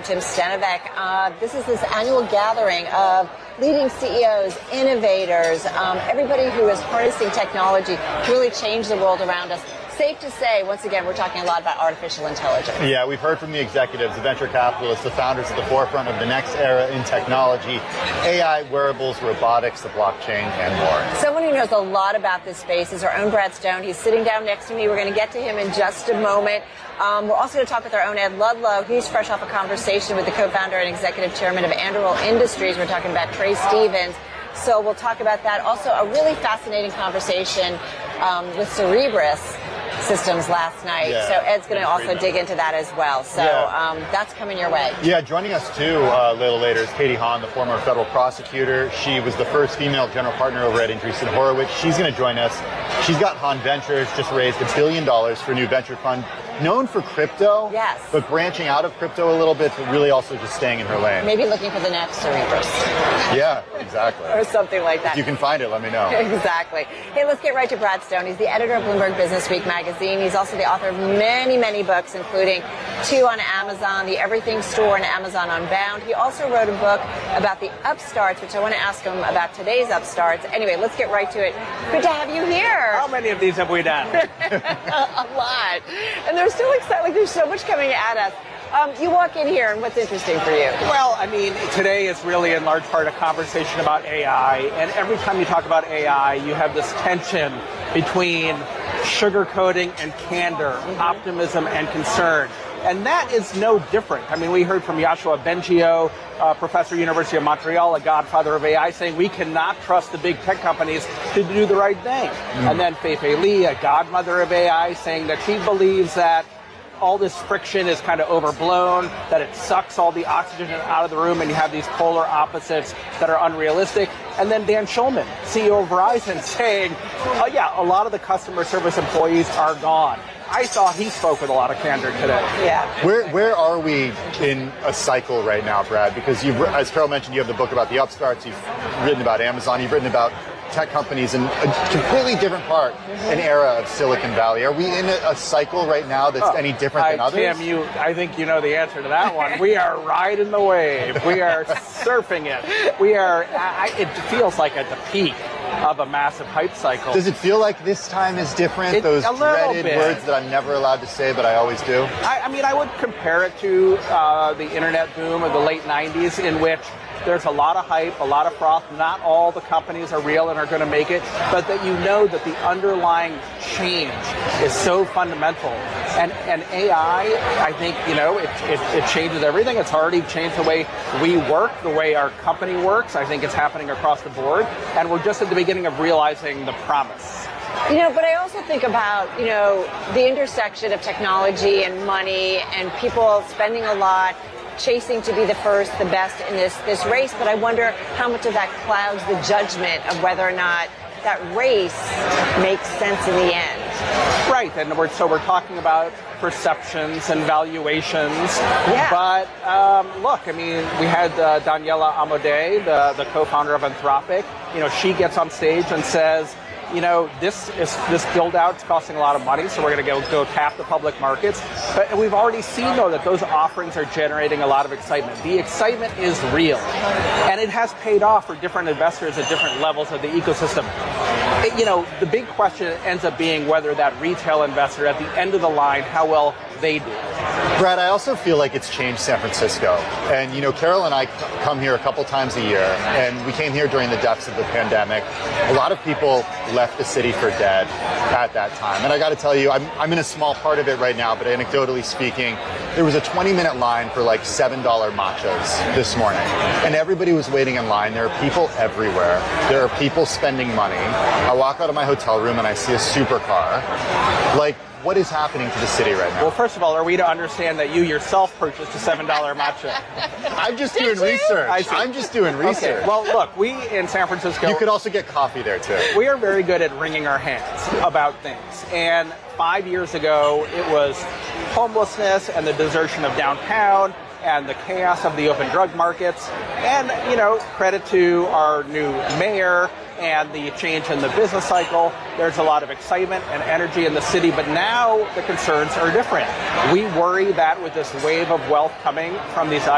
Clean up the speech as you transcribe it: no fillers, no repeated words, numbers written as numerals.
Tim Stenovec. This is this annual gathering of leading CEOs, innovators, everybody who is harnessing technology to really change the world around us. Safe to say, once again, we're talking a lot about artificial intelligence. Yeah, we've heard from the executives, the venture capitalists, the founders at the forefront of the next era in technology, AI, wearables, robotics, the blockchain, and more. Someone who knows a lot about this space is our own Brad Stone. He's sitting down next to me. We're going to get to him in just a moment. We're also going to talk with our own Ed Ludlow. He's fresh off a conversation with the co-founder and executive chairman of Anduril Industries. We're talking about Trey Stevens. So we'll talk about that. Also, a really fascinating conversation with Cerebras Systems last night. Yeah, so Ed's going to also dig into that as well. So that's coming your way. Yeah, joining us too a little later is Katie Hahn, the former federal prosecutor. She was the first female general partner over at Andreessen Horowitz. She's going to join us. She's got Hahn Ventures, just raised $1 billion for a new venture fund, known for crypto, yes, but branching out of crypto a little bit, but really also just staying in her lane. Maybe looking for the next Cerebras. Yeah, exactly. Or something like that. If you can find it, let me know. Exactly. Hey, let's get right to Brad Stone. He's the editor of Bloomberg Businessweek magazine. He's also the author of many, many books, including 2 on Amazon, The Everything Store and Amazon Unbound. He also wrote a book about the upstarts, which I want to ask him about today's upstarts. Anyway, let's get right to it. Good to have you here. How many of these have we done? A lot. And they're still exciting. Like, there's so much coming at us. You walk in here, and what's interesting for you? Well, I mean, today is really in large part a conversation about AI. And every time you talk about AI, you have this tension between sugarcoating and candor, optimism and concern. And that is no different. I mean, we heard from Yoshua Bengio, professor, University of Montreal, a godfather of AI, saying we cannot trust the big tech companies to do the right thing. And then Fei-Fei Li, a godmother of AI, saying that she believes that all this friction is kind of overblown, that it sucks all the oxygen out of the room, and you have these polar opposites that are unrealistic. And then Dan Schulman, CEO of Verizon, saying, oh yeah, a lot of the customer service employees are gone. I thought he spoke with a lot of candor today. Yeah. Where are we in a cycle right now, Brad? Because you've, as Carol mentioned, you have the book about the upstarts, you've written about Amazon, you've written about tech companies in a completely different part, an era of Silicon Valley. Are we in a cycle right now that's any different than others? Tim, I think you know the answer to that one. We are riding the wave. We are surfing it. We are, it feels like at the peak of a massive hype cycle. Does it feel like this time is different? Those dreaded words that I'm never allowed to say, but I always do? I mean, I would compare it to the internet boom of the late 90s, in which there's a lot of hype, a lot of froth. Not all the companies are real and are going to make it, but that you know that the underlying change is so fundamental. And AI, I think, you know, it changes everything. It's already changed the way we work, the way our company works. I think it's happening across the board. And we're just at the beginning of realizing the promise. You know, but I also think about, you know, the intersection of technology and money and people spending a lot, chasing to be the first, the best in this race. But I wonder how much of that clouds the judgment of whether or not that race makes sense in the end. Right, and we're talking about perceptions and valuations. Yeah. But look, I mean, we had Daniela Amodei, the co-founder of Anthropic. You know, she gets on stage and says, you know, this build out is costing a lot of money, so we're going to go tap the public markets. But we've already seen, though, that those offerings are generating a lot of excitement. The excitement is real, and it has paid off for different investors at different levels of the ecosystem. You know, the big question ends up being whether that retail investor at the end of the line, how well they do. Brad, I also feel like it's changed San Francisco. And, you know, Carol and I come here a couple times a year, and we came here during the depths of the pandemic. A lot of people left the city for dead at that time. And I got to tell you, I'm in a small part of it right now, but anecdotally speaking, there was a 20-minute line for like $7 matchas this morning. And everybody was waiting in line. There are people everywhere. There are people spending money. I walk out of my hotel room and I see a supercar. Like, what is happening to the city right now? Well, first of all, are we to understand that you yourself purchased a $7 matcha? I'm just doing research. I'm just doing research. Okay. Well, look, we in San Francisco... You could also get coffee there, too. We are very good at wringing our hands about things. And 5 years ago, it was homelessness and the desertion of downtown and the chaos of the open drug markets. And, you know, credit to our new mayor and the change in the business cycle. There's a lot of excitement and energy in the city, but now the concerns are different. We worry that with this wave of wealth coming from these